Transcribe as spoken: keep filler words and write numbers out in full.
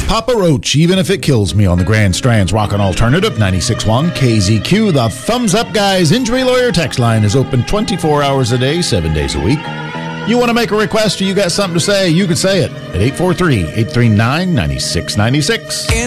Papa Roach, even if it kills me, on the Grand Strand's Rockin' Alternative, ninety-six point one K Z Q. The Thumbs Up Guys Injury Lawyer text line is open twenty-four hours a day, seven days a week. You want to make a request or you got something to say, you can say it at eight four three, eight three nine, nine six nine six.